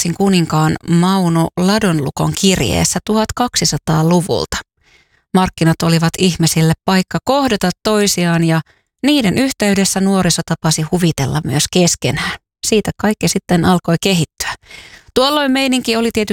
Ruotsin kuninkaan Mauno Ladonlukon kirjeessä 1200-luvulta. Markkinat olivat ihmisille paikka kohdata toisiaan ja niiden yhteydessä nuoriso tapasi huvitella myös keskenään. Siitä kaikki sitten alkoi kehittyä. Tuolloin meininki oli tietysti